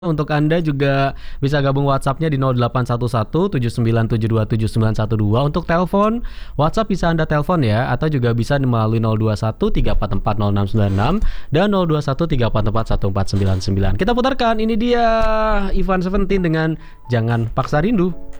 Untuk Anda juga bisa gabung WhatsApp-nya di 0811 79727912. Untuk telepon, WhatsApp bisa Anda telepon ya, atau juga bisa melalui 0213440696 dan 0213441499. Kita putarkan, ini dia Ivan Seventeen dengan Jangan Paksa Rindu.